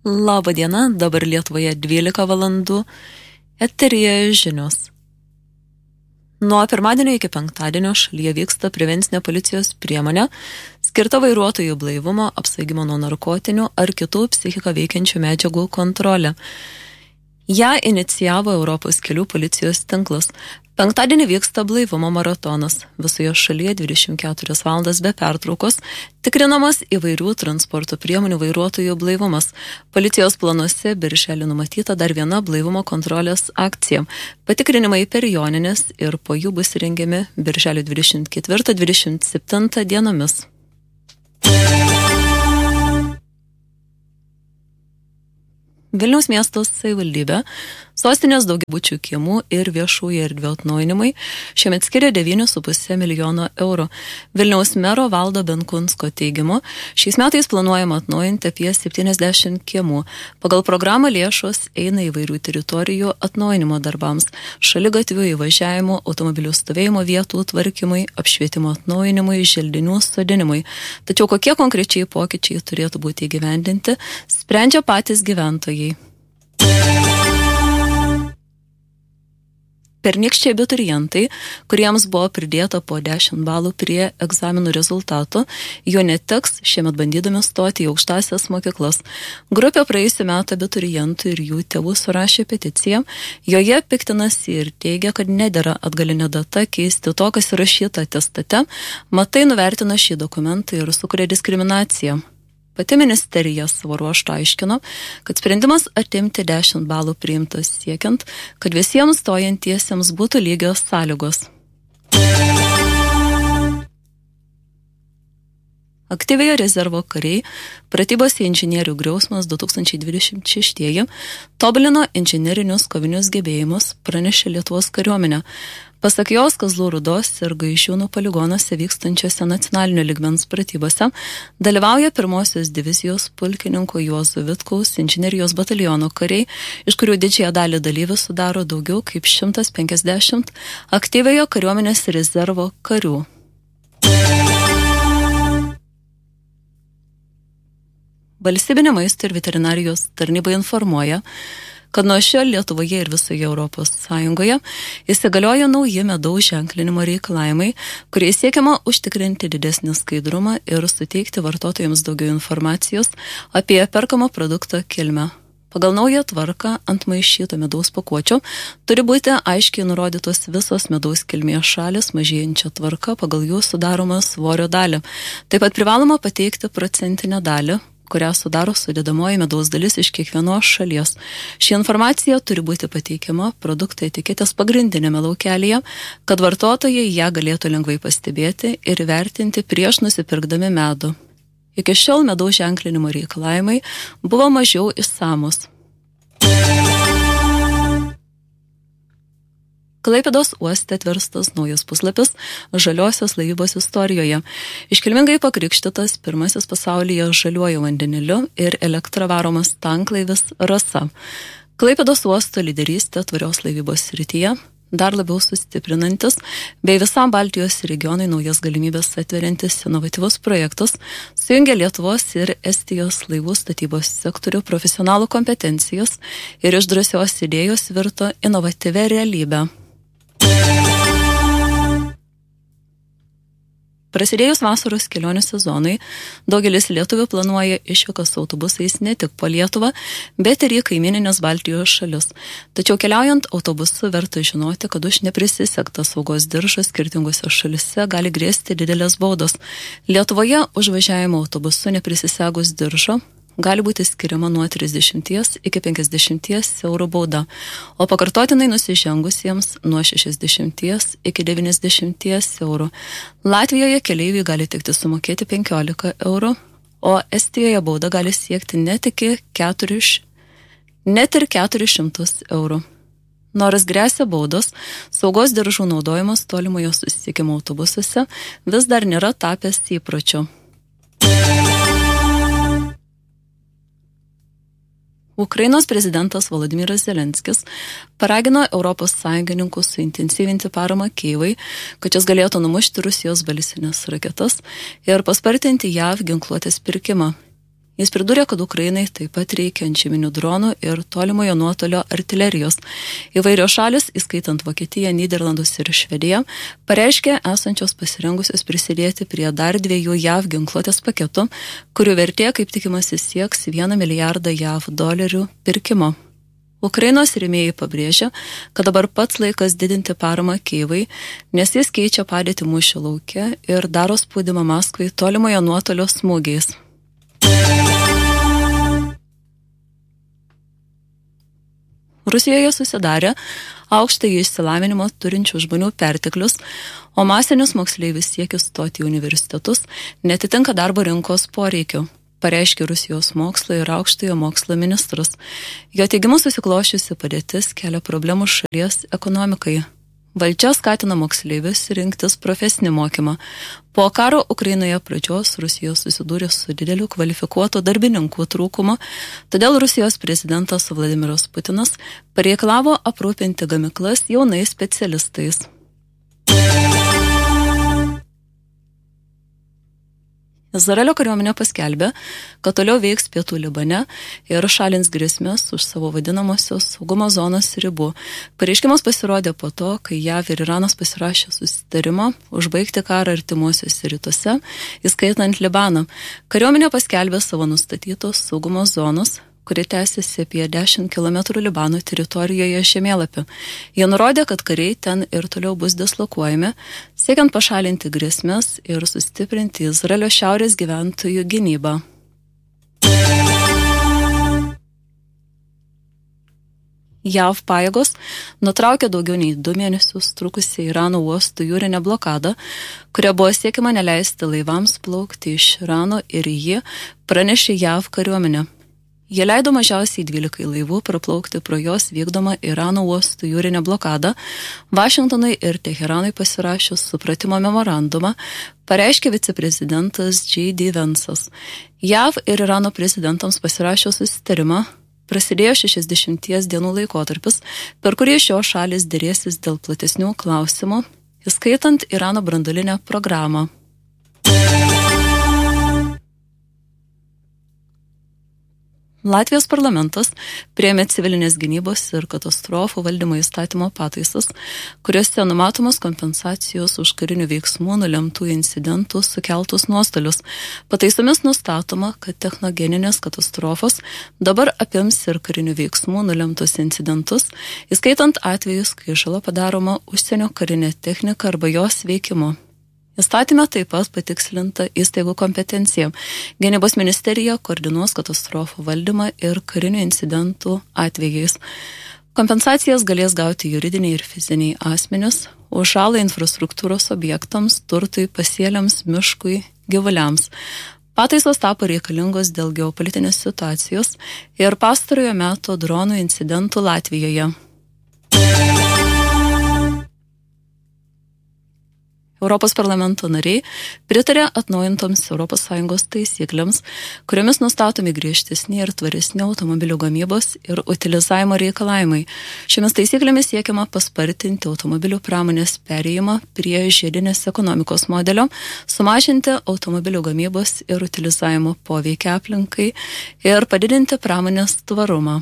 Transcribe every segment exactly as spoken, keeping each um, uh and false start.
Labą dieną, dabar Lietuvoje dvylika valandų, eteryje žinios. Nuo pirmadienio iki penktadienio šalyje vyksta prevencinė policijos priemonė, skirta vairuotojų blaivumo, apsvaigimo nuo narkotinių ar kitų psichiką veikiančių medžiagų kontrolė. Ja inicijavo Europos kelių policijos tinklas. Penktadienį vyksta blaivumo maratonas. Visoje šalyje dvidešimt keturias valandas be pertraukos tikrinamas įvairių transporto priemonių vairuotojų blaivumas. Policijos planuose birželį numatyta dar viena blaivumo kontrolės akcija. Patikrinimai per Jonines ir po jų bus rengiami birželio dvidešimt ketvirtą dvidešimt septintą dienomis. Vilniaus miesto savivaldybė sostinės daugiabučių kiemų ir viešųjų erdvių atnaujinimai šiemet skiria devyni su puse milijono eurų. Vilniaus mero Valdo Benkunsko teigimu, šiais metais planuojama atnaujinti apie septyniasdešimt kiemų. Pagal programą lėšos eina įvairių teritorijų atnaujinimo darbams, šaligatvių įvažiavimo, automobilių stovėjimo vietų tvarkymui, apšvietimo atnaujinimui, želdinių sodinimui. Tačiau kokie konkrečiai pokyčiai turėtų būti įgyvendinti, sprendžia patys gyventojai. Pernykščiai abiturientai, kuriems buvo pridėta po dešimt balų prie egzaminų rezultatų, jo neteks šiemet bandydami stoti į aukštąsias mokyklas. Grupė praėjusių metų abiturientų ir jų tėvų surašė peticiją, joje piktinasi ir teigia, kad nedera atgalinė data keisti to, kas įrašyta atestate, matai nuvertina šį dokumentą ir sukuria diskriminaciją. Pati ministerija savo ruožtu aiškino, kad sprendimas atimti dešimt balų priimtas siekiant, kad visiems stojantiesiems būtų lygios sąlygos. Aktyviojo rezervo kariai pratybose inžinierių griausmas du tūkstančiai dvidešimt šeši tobulino inžinerinius kovinius gebėjimus, pranešė Lietuvos kariuomenė. Pasak jos, Kazlų Rūdos ir Gaižiūnų poligonuose vykstančiose nacionalinio lygmens pratybose dalyvauja pirmosios divizijos pulkininko Juozo Vitkaus inžinerijos bataliono kariai, iš kurių didžiąją dalį dalyvių sudaro daugiau kaip šimtas penkiasdešimt aktyviojo kariuomenės rezervo karių. Valstybinė maisto ir veterinarijos tarnyba informuoja, kad nuo šiol Lietuvoje ir visoje Europos Sąjungoje įsigalioja nauji medaus ženklinimo reikalavimai, kuriais siekiama užtikrinti didesnį skaidrumą ir suteikti vartotojams daugiau informacijos apie perkamą produkto kilmę. Pagal naują tvarką ant maišyto medaus pakuočių turi būti aiškiai nurodytos visos medaus kilmės šalys mažėjančia tvarka pagal jų sudaromą svorio dalį. Taip pat privaloma pateikti procentinę dalį, kurią sudaro sudėdamoji medaus dalis iš kiekvienos šalies. Ši informacija turi būti pateikiama produkto etiketės pagrindinėme laukelyje, kad vartotojai ją galėtų lengvai pastebėti ir vertinti prieš nusipirkdami medų. Iki šiol medaus ženklinimo reikalavimai buvo mažiau išsamus. Klaipėdos uoste atverstas naujas puslapis žaliosios laivybos istorijoje. Iškilmingai pakrikštytas pirmasis pasaulyje žaliuoju vandeniliu ir elektra varomas tanklaivis Rasa. Klaipėdos uosto lyderystė tvarios laivybos srityje dar labiau sustiprinantis, bei visam Baltijos regionui naujas galimybės atveriantis inovatyvus projektus, sujungia Lietuvos ir Estijos laivų statybos sektorių profesionalų kompetencijos ir iš drąsios idėjos virto inovatyvia realybė. Prasidėjus vasaros kelionių sezonui, daugelis lietuvių planuoja išvykas autobusais ne tik po Lietuvą, bet ir į kaimynines Baltijos šalis. Tačiau keliaujant autobusu verta žinoti, kad už neprisisegtą saugos diržą skirtingose šalise gali grėsti didelės baudos. Lietuvoje už važiavimą autobusu neprisisegus diržo gali būti skiriama nuo trisdešimt iki penkiasdešimt eurų bauda, o pakartotinai nusižengusiems nuo šešiasdešimt iki devyniasdešimt eurų. Latvijoje keleiviai gali tekti sumokėti penkiolika eurų, o Estijoje bauda gali siekti net iki keturis, net ir keturis šimtus eurų. Nors gresia baudos, saugos diržų naudojimas tolimojo susisiekimo autobusuose vis dar nėra tapęs įpročiu. Ukrainos prezidentas Volodymyras Zelenskis paragino Europos sąjungininkus suintensyvinti paramą Kijevui, kad jis galėtų numušti Rusijos balistinės raketas ir paspartinti J A V ginkluotės pirkimą. Jis pridūrė, kad Ukrainai taip pat reikia antžeminių dronų ir tolimojo nuotolio artilerijos. Įvairios šalis, įskaitant Vokietiją, Nyderlandus ir Švediją, pareiškė esančios pasirengusios prisidėti prie dar dviejų J A V ginkluotės paketų, kurių vertė, kaip tikimasi, sieks vieną milijardą J A V dolerių pirkimo. Ukrainos rėmėjai pabrėžia, kad dabar pats laikas didinti paramą Kijevui, nes jis keičia padėtį mūšio lauke ir daro spaudimą Maskvai tolimojo nuotolio smūgiais. Rusijoje susidarė aukštąjį išsilavinimą turinčių žmonių perteklius, o masinis moksleivių siekis stoti į universitetus netitinka darbo rinkos poreikių, pareiškė Rusijos mokslo ir aukštojo mokslo ministras. Jo teigimu susiklošiusi padėtis kelia problemų šalies ekonomikai. Valdžia skatina moksleivius rinktis profesinį mokymą. Po karo Ukrainoje pradžios Rusijos susidūrė su dideliu kvalifikuotų darbininkų trūkumu, todėl Rusijos prezidentas Vladimiras Putinas pareikalavo aprūpinti gamyklas jaunais specialistais. Izraelio kariuomenė paskelbė, kad toliau veiks pietų Libane ir šalins grėsmės už savo vadinamosios saugumo zonos ribų. Pareiškimas pasirodė po to, kai J A V ir Iranas pasirašė susitarimą užbaigti karą artimuosiuose rytuose, įskaitant Libaną. Kariuomenė paskelbė savo nustatytos saugumo zonos, kuri tęsiasi apie dešimt kilometrų Libano teritorijoje žemėlapį. Jie nurodė, kad kariai ten ir toliau bus dislokuojami, siekiant pašalinti grėsmes ir sustiprinti Izraelio šiaurės gyventojų gynybą. J A V pajėgos nutraukė daugiau nei du mėnesius trukusią Irano uostų jūrinę blokadą, kuria buvo siekiama neleisti laivams plaukti iš Irano ir jį pranešė J A V kariuomenė. Jie leido mažiausiai dvylikai laivų praplaukti pro jos vykdomą Irano uostų jūrinę blokadą. Vašingtonui ir Teheranui pasirašius supratimo memorandumą, pareiškė viceprezidentas J D Vance'as. J A V ir Irano prezidentams pasirašius susitarimą, prasidėjo šešiasdešimties dienų laikotarpis, per kurį šios šalis dėrėsis dėl platesnių klausimų, įskaitant Irano branduolinę programą. Latvijos parlamentas priėmė civilinės gynybos ir katastrofų valdymo įstatymo pataisas, kuriuose numatomos kompensacijos už karinių veiksmų nulemtų incidentų sukeltus nuostolius. Pataisomis nustatoma, kad technogeninės katastrofos dabar apims ir karinių veiksmų nulemtus incidentus, įskaitant atvejus, kai žala padaroma užsienio karinė technika arba jos veikimu. Įstatyme taip pat patikslinta įstaigų kompetencija. Gynybos ministerija koordinuos katastrofų valdymą ir karinių incidentų atvejais. Kompensacijas galės gauti juridiniai ir fiziniai asmenys už žalą infrastruktūros objektams, turtui, pasėliams, miškui, gyvuliams. Pataisos tapo reikalingos dėl geopolitinės situacijos ir pastarojo meto dronų incidentų Latvijoje. Europos parlamento nariai pritarė atnaujintoms Europos Sąjungos taisyklėms, kuriomis nustatomi griežtesni ir tvaresni automobilių gamybos ir utilizavimo reikalavimai. Šiomis taisyklėmis siekiama paspartinti automobilių pramonės perėjimą prie žiedinės ekonomikos modelio, sumažinti automobilių gamybos ir utilizavimo poveikį aplinkai ir padidinti pramonės tvarumą.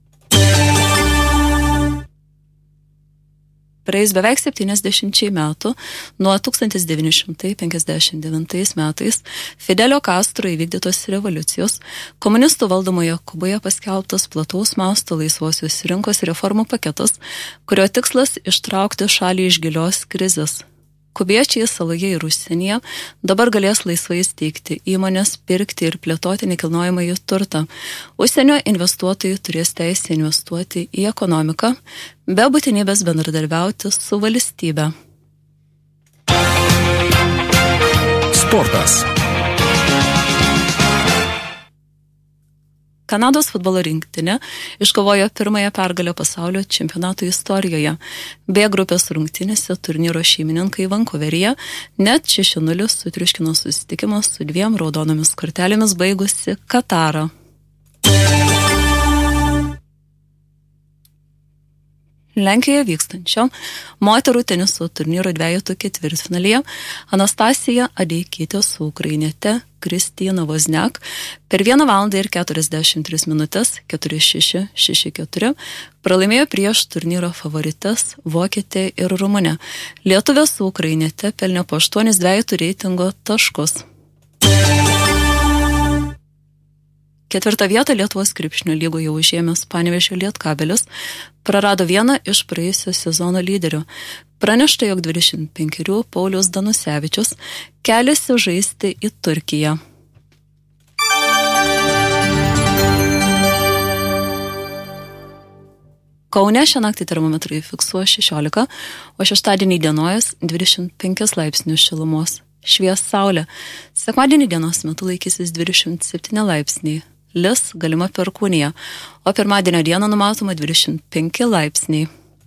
Praėjus beveik septyniasdešimčiai metų, nuo tūkstantis devyni šimtai penkiasdešimt devintais metais Fidelio Castro įvykdytos revoliucijos, komunistų valdomoje Kuboje paskelbtas plataus masto laisvosios rinkos reformų paketas, kurio tikslas ištraukti šalį iš gilios krizės. Kubiečiai saloje ir užsienyje dabar galės laisvai steigti įmonės, pirkti ir plėtoti nekilnojamąjį turtą. Užsienio investuotojai turės teisę investuoti į ekonomiką, be būtinybės bendradarbiauti su valstybe. Sportas. Kanados futbolo rinktinė iškovojo pirmąją pergalę pasaulio čempionato istorijoje. B grupės rungtynėse turnyro šeimininkai Vankuveryje net šeši nulis sutriuškino susitikimą su dviem raudonomis kortelėmis baigusi Katarą. Lenkijoje vykstančio moterų teniso turnyro dvejetų ketvirtfinalyje Anastasija Adeikytė su ukrainiete Kristina Vozniak per vieną valandą ir keturiasdešimt tris minutės keturi šeši šeši keturi pralaimėjo prieš turnyro favorites vokietę ir rumunę. Lietuvė su ukrainiete pelnė po aštuonis dvejetų reitingo taškus. Ketvirtą vietą Lietuvos krepšinio lygoje užėmęs Panevėžio Lietkabelis prarado vieną iš praėjusio sezono lyderių. Pranešta, jog dvidešimt penkerių Paulius Danusevičius keliasi žaisti į Turkiją. Kaune šią naktį termometrai fiksuoja šešiolika, o šeštadienį dienojas dvidešimt penki laipsnius šilumos. Švies saulė. Sekmadienį dienos metu laikysis dvidešimt septyni laipsniai. Lis galima perkūnija, o pirmadienio dieną numatoma dvidešimt penki laipsniai.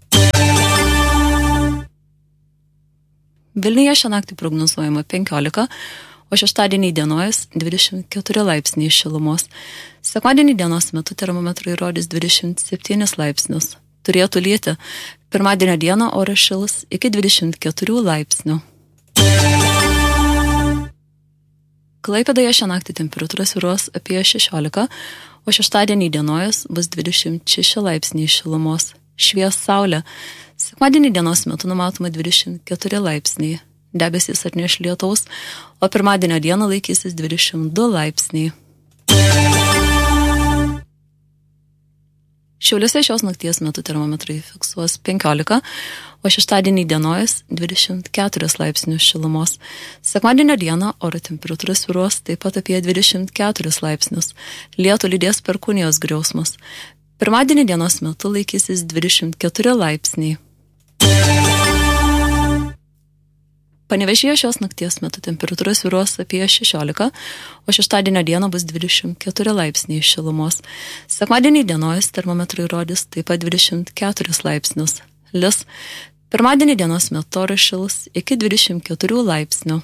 Vilniuje šią naktį prognozuojama penkiolika, o šeštadienį dienojas dvidešimt keturi laipsniai šilumos. Sekmadienį dienos metu termometrai rodys dvidešimt septynis laipsnius. Turėtų lyti. Pirmadienio dieną oras šils iki dvidešimt keturių laipsnių. Klaipėdoje šią naktį temperatūra svyruos apie šešiolika, o šeštadienį dienojas bus dvidešimt šeši laipsniai šilumos. Švies saulė. Sekmadienį dienos metu numatoma dvidešimt keturi laipsniai. Debesys atneš lietaus, o pirmadienio dieną laikysis dvidešimt du laipsniai. Šiauliuose šios nakties metu termometrai fiksuos penkiolika, o šeštadienį dienojas dvidešimt keturis laipsnius šilumos. Sekmadienio dieną oro temperatūra svyruos taip pat apie dvidešimt keturis laipsnius. Lietų lydės perkūnijos griausmas. Pirmadienį dienos metu laikysis dvidešimt keturi laipsniai. Panevėžyje šios nakties metu temperatūra svyruos apie šešiolika, o šeštadienio dieną bus dvidešimt keturi laipsniai šilumos. Sekmadienį dienojas termometrai rodys taip pat dvidešimt keturis laipsnius. Lis. Pirmadienį dienos metu oras šils iki dvidešimt keturių laipsnių.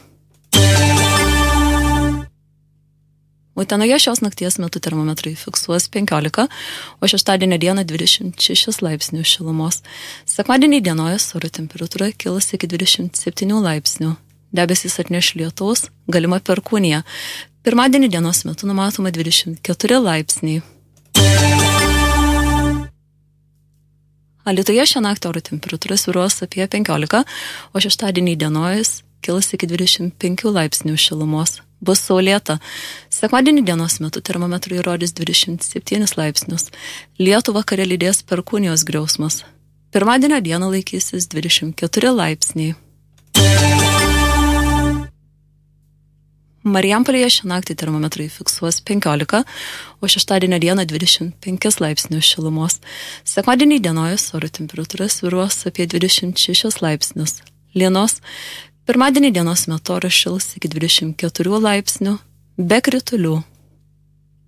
Utenoje šios nakties metu termometrai fiksuos penkiolika, o šeštadienio dieną dvidešimt šeši laipsnių šilumos. Sekmadienį dienojas oro temperatūra kils iki dvidešimt septynių laipsnių. Debesys atneš lietaus, galima perkūnija. Pirmadienį dienos metu numatoma dvidešimt keturi laipsniai. Alytuje šią naktį oro temperatūra svyruos apie penkiolika, o šeštadienį dienojas kils iki dvidešimt penkių laipsnių šilumos. Bus saulėta. Sekmadienį dienos metu termometrai rodys dvidešimt septynis laipsnius. Lietų vakare lydės perkūnijos griausmas. Pirmadienio dieną laikysis dvidešimt keturi laipsniai. Marijampolėje šią naktį termometrai fiksuos penkiolika, o šeštadienio dieną dvidešimt penki laipsnius šilumos. Sekmadienį dienojas oro temperatūra svyruos apie dvidešimt šešis laipsnius. Lienos. Pirmadienį dienos metu oras šils iki dvidešimt keturių laipsnių be kritulių.